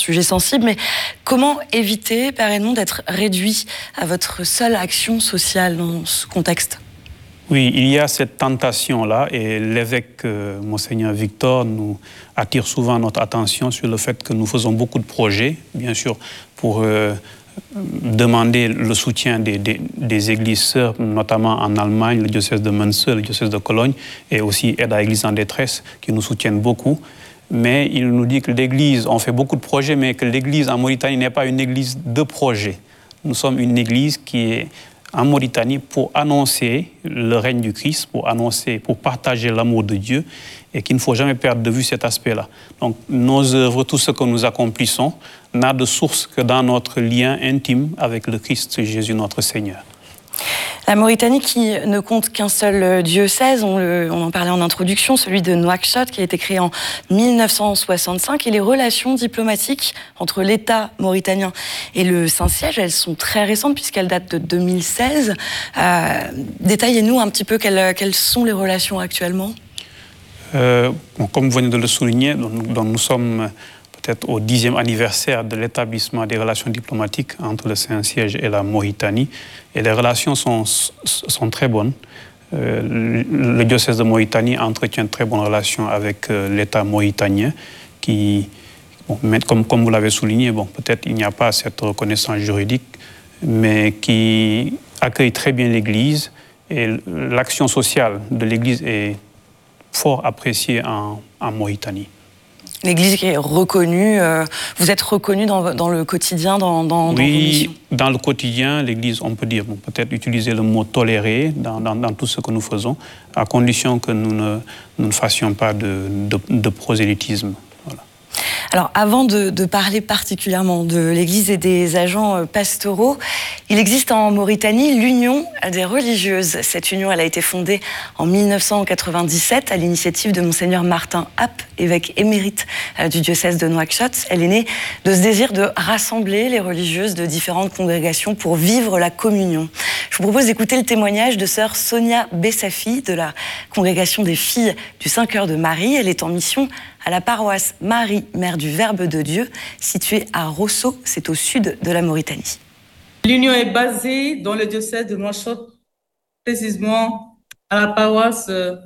sujet sensible, mais comment éviter, Père Edmond, d'être réduit à votre seule action sociale dans ce contexte ? Oui, il y a cette tentation-là et l'évêque Monseigneur Victor nous attire souvent notre attention sur le fait que nous faisons beaucoup de projets, bien sûr, pour demander le soutien des églises sœurs, notamment en Allemagne, le diocèse de Münster, le diocèse de Cologne, et aussi Aide à l'Église en détresse, qui nous soutiennent beaucoup. Mais il nous dit que l'Église, on fait beaucoup de projets, mais que l'Église en Mauritanie n'est pas une église de projets. Nous sommes une église qui est en Mauritanie pour annoncer le règne du Christ, pour partager l'amour de Dieu et qu'il ne faut jamais perdre de vue cet aspect-là. Donc nos œuvres, tout ce que nous accomplissons, n'a de source que dans notre lien intime avec le Christ Jésus notre Seigneur. La Mauritanie qui ne compte qu'un seul diocèse, on en parlait en introduction, celui de Nouakchott qui a été créé en 1965 et les relations diplomatiques entre l'État mauritanien et le Saint-Siège, elles sont très récentes puisqu'elles datent de 2016. Détaillez-nous un petit peu quelles sont les relations actuellement. Comme vous venez de le souligner, nous sommes peut-être au 10e anniversaire de l'établissement des relations diplomatiques entre le Saint-Siège et la Mauritanie. Et les relations sont très bonnes. Le diocèse de Mauritanie entretient de très bonnes relations avec l'État mauritanien qui, comme vous l'avez souligné, peut-être il n'y a pas cette reconnaissance juridique, mais qui accueille très bien l'Église. Et l'action sociale de l'Église est fort appréciée en Mauritanie. L'Église qui est reconnue, vous êtes reconnu dans le quotidien, dans vos missions. Dans le quotidien, l'Église, on peut dire, peut-être utiliser le mot tolérer dans tout ce que nous faisons, à condition que nous ne fassions pas de prosélytisme. Voilà. Alors, avant de parler particulièrement de l'Église et des agents pastoraux, il existe en Mauritanie l'Union des religieuses. Cette union, elle a été fondée en 1997 à l'initiative de Monseigneur Martin App, évêque émérite du diocèse de Nouakchott. Elle est née de ce désir de rassembler les religieuses de différentes congrégations pour vivre la communion. Je vous propose d'écouter le témoignage de sœur Sonia Bessafi de la congrégation des filles du Saint-Cœur de Marie. Elle est en mission à la paroisse Marie, Mère du Verbe de Dieu, située à Rosso, c'est au sud de la Mauritanie. L'union est basée dans le diocèse de Nouakchott, précisément à la paroisse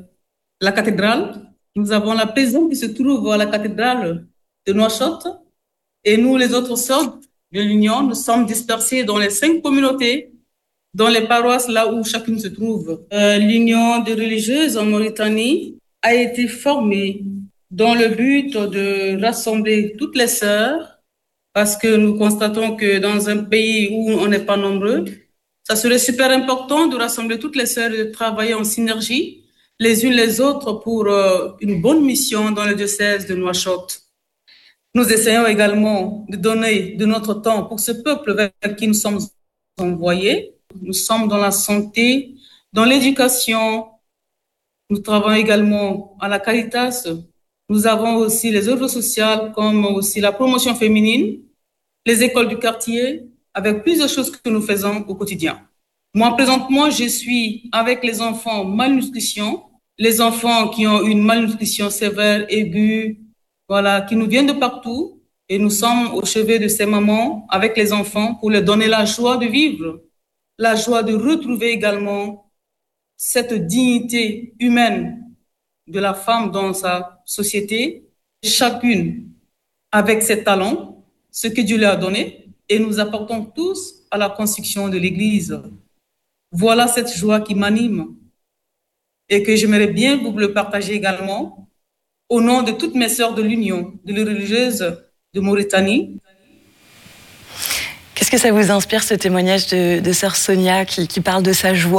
la cathédrale. Nous avons la prison qui se trouve à la cathédrale de Nouakchott. Et nous, les autres sœurs de l'union, nous sommes dispersés dans les 5 communautés, dans les paroisses là où chacune se trouve. L'union des religieuses en Mauritanie a été formée dans le but de rassembler toutes les sœurs, parce que nous constatons que dans un pays où on n'est pas nombreux, ça serait super important de rassembler toutes les sœurs et de travailler en synergie, les unes les autres, pour une bonne mission dans le diocèse de Nouakchott. Nous essayons également de donner de notre temps pour ce peuple vers qui nous sommes envoyés. Nous sommes dans la santé, dans l'éducation. Nous travaillons également à la Caritas. Nous avons aussi les œuvres sociales, comme aussi la promotion féminine, les écoles du quartier, avec plusieurs choses que nous faisons au quotidien. Moi, présentement, je suis avec les enfants malnutrition, les enfants qui ont une malnutrition sévère, aiguë, voilà, qui nous viennent de partout. Et nous sommes au chevet de ces mamans avec les enfants pour leur donner la joie de vivre, la joie de retrouver également cette dignité humaine de la femme dans sa société, chacune avec ses talents, ce que Dieu lui a donné, et nous apportons tous à la construction de l'Église. Voilà cette joie qui m'anime et que j'aimerais bien vous le partager également au nom de toutes mes sœurs de l'Union, de les religieuses de Mauritanie. Qu'est-ce que ça vous inspire, ce témoignage de sœur Sonia qui parle de sa joie ?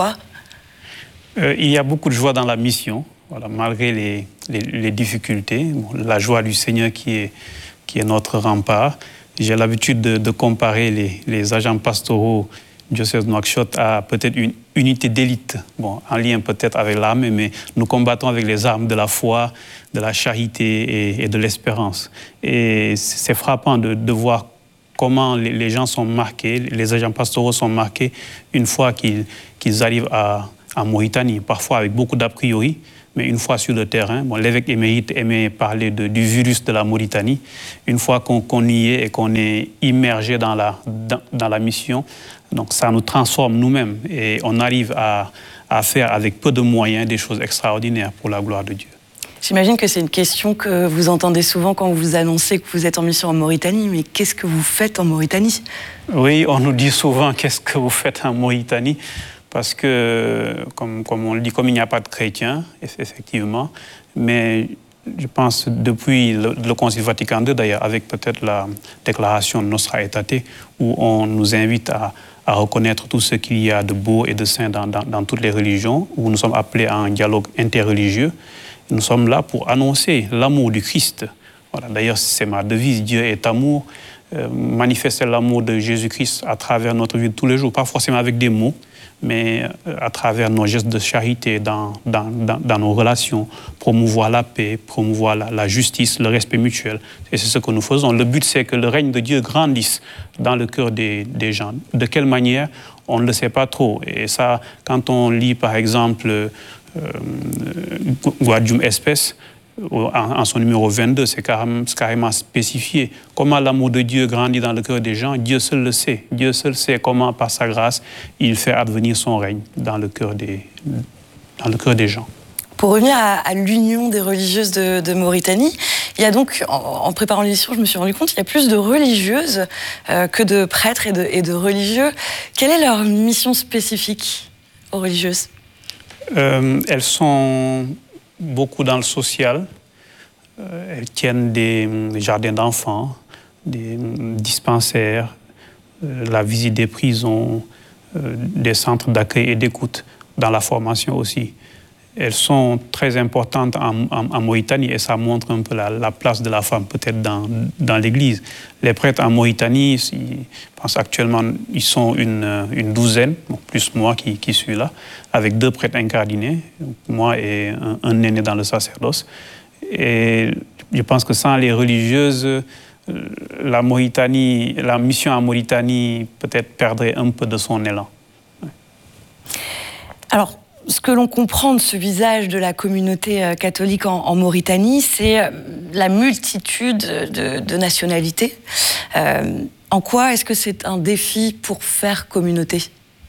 Il y a beaucoup de joie dans la mission, voilà, malgré les difficultés. La joie du Seigneur qui est notre rempart. J'ai l'habitude de comparer les agents pastoraux du diocèse de Nouakchott à peut-être une unité d'élite, en lien peut-être avec l'armée, mais nous combattons avec les armes de la foi, de la charité et de l'espérance. Et c'est frappant de voir comment les gens sont marqués, les agents pastoraux sont marqués une fois qu'ils arrivent en Mauritanie, parfois avec beaucoup d'a priori, mais une fois sur le terrain, l'évêque émérite aimait parler du virus de la Mauritanie. Une fois qu'on y est et qu'on est immergé dans la mission, donc ça nous transforme nous-mêmes et on arrive à faire avec peu de moyens des choses extraordinaires pour la gloire de Dieu. J'imagine que c'est une question que vous entendez souvent quand vous annoncez que vous êtes en mission en Mauritanie, mais qu'est-ce que vous faites en Mauritanie? Oui, on nous dit souvent qu'est-ce que vous faites en Mauritanie, parce que, comme on le dit, comme il n'y a pas de chrétiens, effectivement, mais je pense depuis le Concile Vatican II, d'ailleurs, avec peut-être la déclaration de Nostra Aetate, où on nous invite à reconnaître tout ce qu'il y a de beau et de saint dans toutes les religions, où nous sommes appelés à un dialogue interreligieux. Nous sommes là pour annoncer l'amour du Christ. Voilà, d'ailleurs, c'est ma devise, Dieu est amour. Manifester l'amour de Jésus-Christ à travers notre vie de tous les jours, pas forcément avec des mots, mais à travers nos gestes de charité dans nos relations, promouvoir la paix, promouvoir la justice, le respect mutuel. Et c'est ce que nous faisons. Le but, c'est que le règne de Dieu grandisse dans le cœur des gens. De quelle manière? On ne le sait pas trop. Et ça, quand on lit, par exemple, Gaudium et Spes, en son numéro 22, c'est carrément spécifié. Comment l'amour de Dieu grandit dans le cœur des gens, Dieu seul le sait. Dieu seul sait comment, par sa grâce, il fait advenir son règne dans le cœur des gens. Pour revenir à l'union des religieuses de Mauritanie, il y a donc, en préparant l'émission, je me suis rendu compte qu'il y a plus de religieuses que de prêtres et de religieux. Quelle est leur mission spécifique aux religieuses? Elles sont beaucoup dans le social. Elles tiennent des jardins d'enfants, des dispensaires, la visite des prisons, des centres d'accueil et d'écoute, dans la formation aussi. Elles sont très importantes en Mauritanie et ça montre un peu la place de la femme peut-être dans l'Église. Les prêtres en Mauritanie, je pense actuellement, ils sont une douzaine, plus moi qui suis là, avec 2 prêtres incardinés, moi et un aîné dans le sacerdoce. Et je pense que sans les religieuses, la mission en Mauritanie peut-être perdrait un peu de son élan. Alors, ce que l'on comprend de ce visage de la communauté catholique en Mauritanie, c'est la multitude de nationalités. En quoi est-ce que c'est un défi pour faire communauté?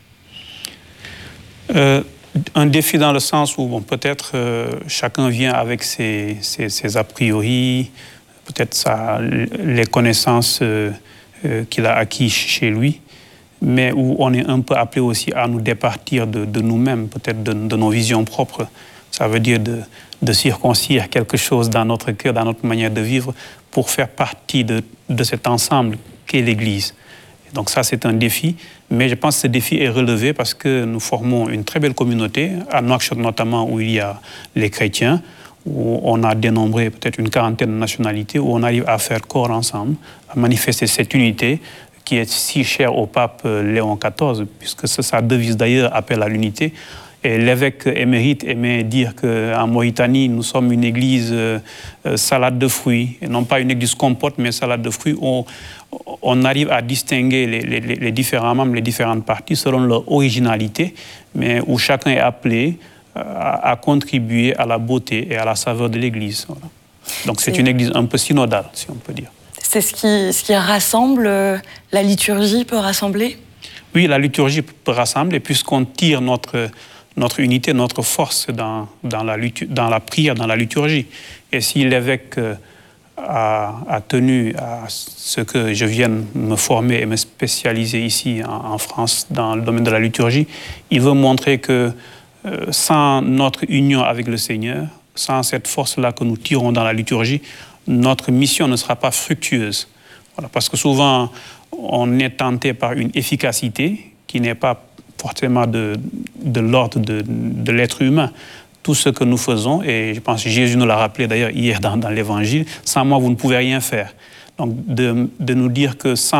Un défi dans le sens où peut-être chacun vient avec ses a priori, peut-être les connaissances qu'il a acquises chez lui, mais où on est un peu appelé aussi à nous départir de nous-mêmes, peut-être de nos visions propres. Ça veut dire de circoncire quelque chose dans notre cœur, dans notre manière de vivre, pour faire partie de cet ensemble qu'est l'Église. Donc ça, c'est un défi, mais je pense que ce défi est relevé parce que nous formons une très belle communauté, à Nouakchott notamment, où il y a les chrétiens, où on a dénombré peut-être une 40aine de nationalités, où on arrive à faire corps ensemble, à manifester cette unité qui est si chère au pape Léon XIV, puisque sa devise d'ailleurs appelle à l'unité. Et l'évêque émérite aimait dire qu'en Mauritanie, nous sommes une église salade de fruits, et non pas une église compote, mais salade de fruits. On arrive à distinguer les différents membres, les différentes parties selon leur originalité, mais où chacun est appelé à contribuer à la beauté et à la saveur de l'église. Voilà. Donc c'est une église un peu synodale, si on peut dire. C'est ce qui rassemble, la liturgie peut rassembler? Oui, la liturgie peut rassembler, puisqu'on tire notre unité, notre force dans la prière, dans la liturgie. Et si l'évêque a tenu à ce que je vienne me former et me spécialiser ici en France dans le domaine de la liturgie, il veut montrer que sans notre union avec le Seigneur, sans cette force-là que nous tirons dans la liturgie, notre mission ne sera pas fructueuse. Voilà, parce que souvent, on est tenté par une efficacité qui n'est pas forcément de l'ordre de l'être humain. Tout ce que nous faisons, et je pense que Jésus nous l'a rappelé d'ailleurs hier dans l'Évangile, sans moi, vous ne pouvez rien faire. Donc, de nous dire que sans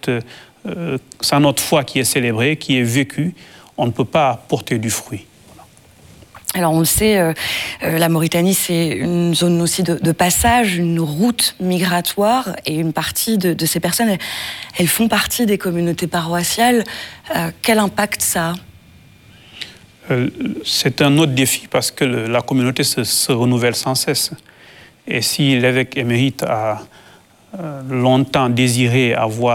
notre foi qui est célébrée, qui est vécue, on ne peut pas porter du fruit. Alors on le sait, la Mauritanie c'est une zone aussi de passage, une route migratoire, et une partie de ces personnes, elles font partie des communautés paroissiales. Quel impact ça C'est un autre défi parce que la communauté se renouvelle sans cesse. Et si l'évêque émérite a longtemps désiré avoir